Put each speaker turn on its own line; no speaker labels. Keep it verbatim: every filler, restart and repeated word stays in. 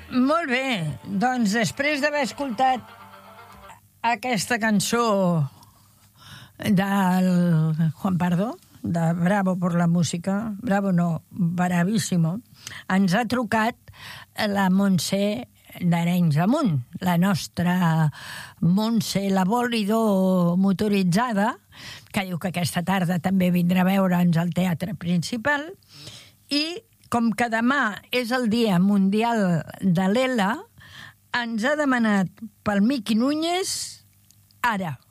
Molt bé, doncs després d'haver escoltat aquesta cançó del Juan Pardo, de Bravo por la música, Bravo no, Bravíssimo, ens ha trucat la Montse d'Arenys de Munt, la nostra Montse, la bòlido motoritzada, que diu que aquesta tarda també vindrà a veure'ns al Teatre Principal, i com que demà és el Dia Mundial de l'Ela, ens ha demanat pel Miqui Núñez ara.